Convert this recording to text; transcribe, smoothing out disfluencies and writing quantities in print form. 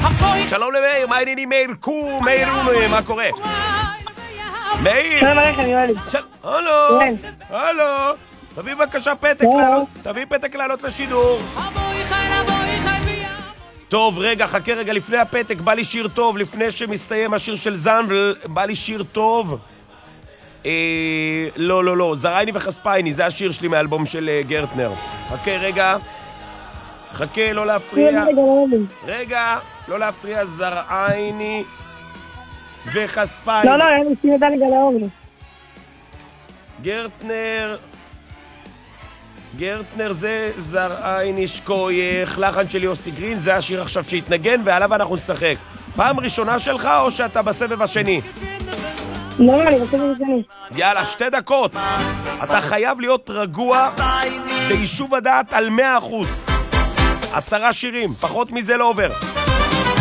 שלום למאיר, מה העניינים מאיר? מאיר, מה קורה? מאיר! שלום עליכם, יואלי. הלו! כן. הלו! תביא בבקשה פתק לעלות, תביא פתק לעלות לשידור. טוב, רגע, חכה רגע, לפני הפתק בא לי שיר טוב, לפני שמסתיים השיר של זנבל, בא לי שיר טוב. לא, זרעייני וחספייני, זה השיר שלי מהאלבום של גרטנר. חכה רגע, חכה, לא להפריע. רגע, לא להפריע, זרעייני וחספייני. לא, אין לי שיר דני גלאורי. גרטנר זה זרעייני שקוייך, לחן של יוסי גרין, זה השיר עכשיו שהתנגן ועליו אנחנו נשחק. פעם ראשונה שלך או שאתה בסבב השני? לא, אני בסבב השני. יאללה, 2 דקות. אתה חייב להיות רגוע ביישוב הדעת על 100%. 10 שירים, פחות מזה לא עובר.